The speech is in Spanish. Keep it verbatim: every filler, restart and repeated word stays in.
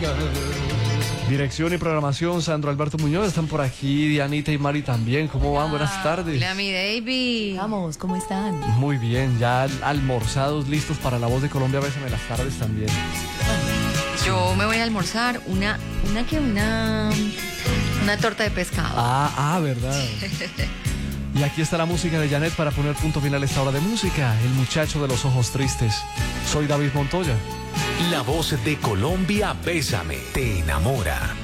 Dirección y programación, Sandro Alberto Muñoz, están por aquí, Dianita y Mari también. ¿Cómo van? Buenas tardes. Hola, mi David. Vamos, ¿cómo están? Muy bien, ya almorzados, listos para La Voz de Colombia. Bésame las tardes también. Yo me voy a almorzar una, una que una, una torta de pescado. Ah, ah, verdad. Y aquí está la música de Janet para poner punto final a esta hora de música. El muchacho de los ojos tristes. Soy David Montoya. La Voz de Colombia, Bésame, te enamora.